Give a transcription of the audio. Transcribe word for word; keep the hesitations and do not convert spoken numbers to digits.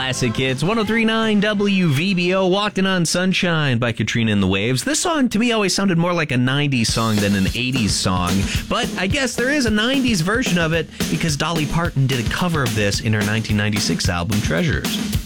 Classic Hits, one oh three point nine W V B O, Walked on Sunshine by Katrina and the Waves. This song, to me, always sounded more like a nineties song than an eighties song, but I guess there is a nineties version of it because Dolly Parton did a cover of this in her nineteen ninety-six album, Treasures.